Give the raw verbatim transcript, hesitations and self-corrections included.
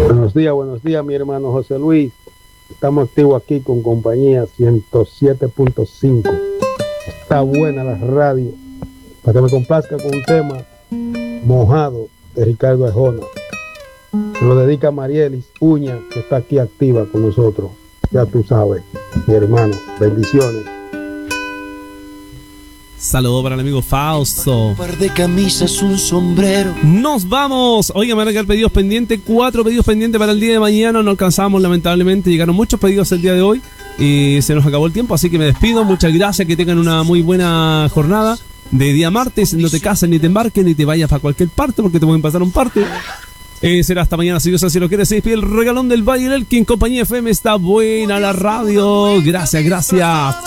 Buenos días, buenos días, mi hermano José Luis. Estamos activos aquí con compañía ciento siete punto cinco. Está buena la radio. Para que me complazca con un tema Mojado de Ricardo Arjona. Se lo dedica a Marielis Uña, que está aquí activa con nosotros. Ya tú sabes, mi hermano. Bendiciones. Saludos para el amigo Fausto. Un par de camisas, un sombrero. Nos vamos. Oigan, me van a quedar pedidos pendientes. Cuatro pedidos pendientes para el día de mañana. No alcanzamos, lamentablemente. Llegaron muchos pedidos el día de hoy y se nos acabó el tiempo, así que me despido. Muchas gracias. Que tengan una muy buena jornada de día martes. No te cases, ni te embarques, ni te vayas para cualquier parte, porque te pueden pasar un parte. Eh, será hasta mañana, si Dios así lo quiere. Se despide el regalón del Valle del Elqui en Compañía F M. Está buena la radio. Gracias, gracias.